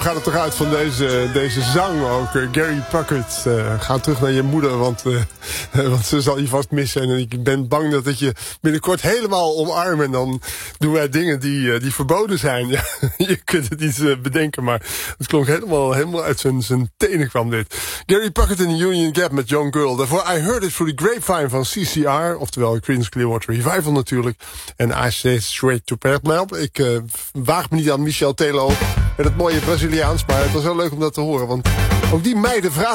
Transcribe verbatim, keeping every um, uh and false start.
gaat het toch uit van deze, deze zang ook. Uh, Gary Puckett, uh, ga terug naar je moeder, want, uh, want ze zal je vast missen. En ik ben bang dat ik je binnenkort helemaal omarm. En dan doen wij dingen die, uh, die verboden zijn. Ja, je kunt het niet uh, bedenken, maar het klonk helemaal, helemaal uit zijn, zijn tenen kwam dit. Gary Puckett in de Union Gap met Young Girl. Daarvoor I Heard It Through the Grapevine van C C R. Oftewel Creedence Clearwater Revival natuurlijk. En I Say Straight to Pep. Maar ik uh, waag me niet aan Michel Telo met het mooie Braziliaans. Maar het was heel leuk om dat te horen. Want ook die meiden vragen